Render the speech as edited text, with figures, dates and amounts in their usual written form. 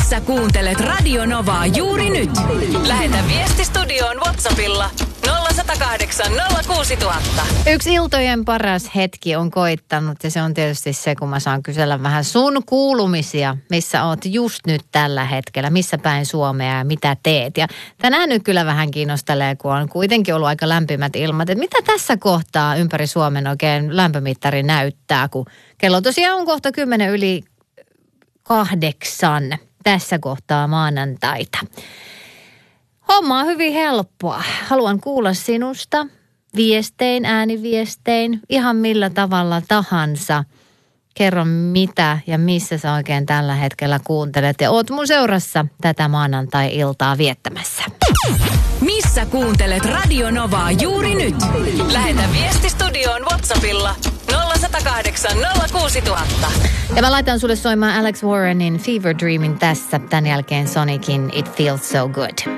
Missä kuuntelet Radio Novaa juuri nyt? Lähetä viesti studioon WhatsAppilla 0108 06000. Yksi iltojen paras hetki on koittanut ja se on tietysti se, kun mä saan kysellä vähän sun kuulumisia, missä oot just nyt tällä hetkellä, missä päin Suomea ja mitä teet. Ja tänään nyt kyllä vähän kiinnostelee, kun on kuitenkin ollut aika lämpimät ilmat, että mitä tässä kohtaa ympäri Suomen oikein lämpömittari näyttää, kun kello tosiaan on kohta 7:08 tässä kohtaa maanantaita. Homma on hyvin helppoa. Haluan kuulla sinusta viestein, ääniviestein, ihan millä tavalla tahansa. Kerro mitä ja missä sä oikein tällä hetkellä kuuntelet ja oot mun seurassa tätä maanantai-iltaa viettämässä. Missä kuuntelet Radio Novaa juuri nyt? Lähetä viesti studioon WhatsAppilla 0108 06000. Ja mä laitan sulle soimaan Alex Warrenin Fever Dreamin tässä, tämän jälkeen Sonicin It Feels So Good.